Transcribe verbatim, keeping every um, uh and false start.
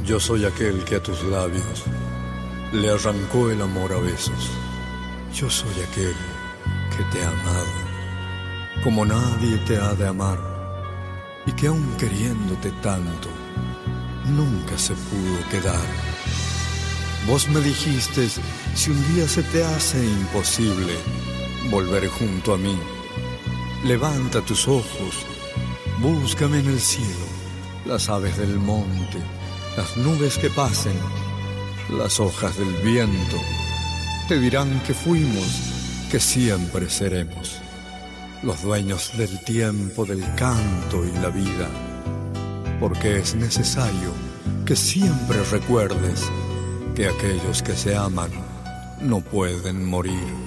Yo soy aquel que a tus labios le arrancó el amor a besos. Yo soy aquel que te ha amado como nadie te ha de amar, y que aun queriéndote tanto, nunca se pudo quedar. Vos me dijiste, si un día se te hace imposible volver junto a mí, levanta tus ojos, búscame en el cielo, las aves del monte, las nubes que pasen, las hojas del viento, te dirán que fuimos, que siempre seremos, los dueños del tiempo, del canto y la vida, porque es necesario que siempre recuerdes que aquellos que se aman no pueden morir.